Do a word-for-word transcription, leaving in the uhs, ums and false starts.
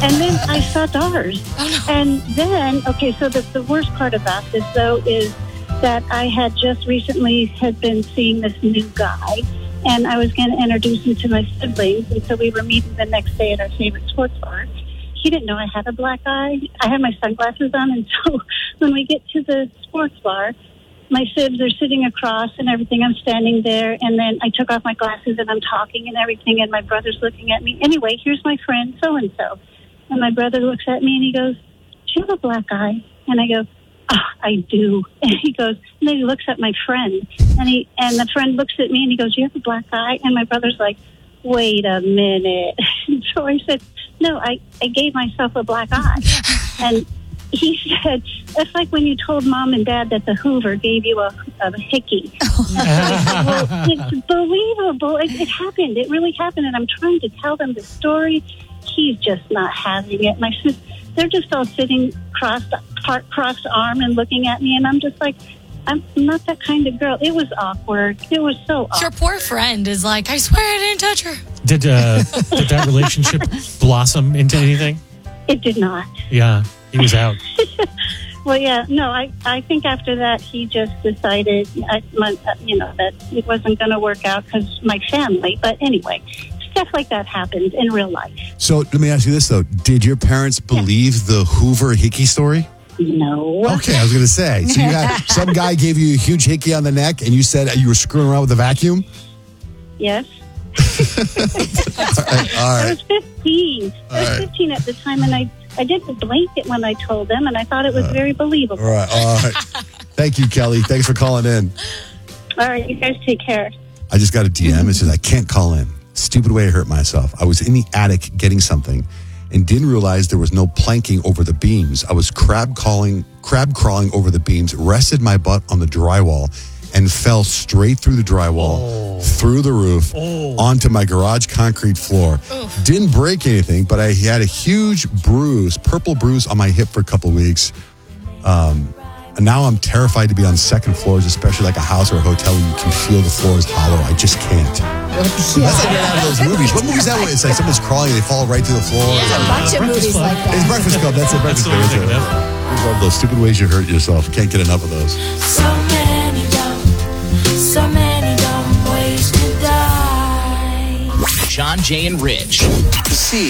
And then I saw Dars. Oh, no. And then, okay, so the, the worst part about this, though, is that I had just recently had been seeing this new guy, and I was going to introduce him to my siblings, and so we were meeting the next day at our favorite sports bar. He didn't know I had a black eye. I had my sunglasses on, and so when we get to the sports bar, my sibs are sitting across and everything. I'm standing there, and then I took off my glasses, and I'm talking and everything, and my brother's looking at me. Anyway, here's my friend so-and-so. And my brother looks at me, and he goes, do you have a black eye? And I go, oh, I do. And he goes, and then he looks at my friend, and he and the friend looks at me, and he goes, do you have a black eye? And my brother's like, wait a minute. And so I said, no, I, I gave myself a black eye. And he said, it's like when you told Mom and Dad that the Hoover gave you a, a hickey. I said, well, it's believable. It, it happened. It really happened. And I'm trying to tell them the story. He's just not having it. My sis, they're just all sitting crossed, crossed arm and looking at me. And I'm just like, I'm not that kind of girl. It was awkward. It was so awkward. Your poor friend is like, I swear I didn't touch her. Did, uh, did that relationship blossom into anything? It did not. Yeah, he was out. Well, yeah, no, I, I think after that he just decided, I, my, you know, that it wasn't going to work out because my family. But anyway, stuff like that happens in real life. So let me ask you this, though. Did your parents believe yeah. the Hoover hickey story? No. Okay, I was going to say. So you had some guy gave you a huge hickey on the neck, and you said you were screwing around with the vacuum? Yes. all right, all right. I was fifteen. I was right. fifteen at the time, and I, I didn't blink it when I told them, and I thought it was uh, very believable. All right, all right. Thank you, Kelly. Thanks for calling in. All right, you guys take care. I just got a D M. It says, I can't call in. Stupid way to hurt myself. I was in the attic getting something and didn't realize there was no planking over the beams. I was crab crawling, crab crawling over the beams, rested my butt on the drywall, and fell straight through the drywall, oh. through the roof, oh. onto my garage concrete floor. Oh. Didn't break anything, but I had a huge bruise, purple bruise on my hip for a couple of weeks. Um, and now I'm terrified to be on second floors, especially like a house or a hotel where you can feel the floors hollow. I just can't. Yeah. That's like out of those movies. What movie is that one? It's like someone's crawling and they fall right through the floor. There's a bunch of movies like that. It's Breakfast Club. That's it. Breakfast Club. I love those stupid ways you hurt yourself. Can't get enough of those. So many dumb, so many dumb ways to die. John, Jay, and Rich. See.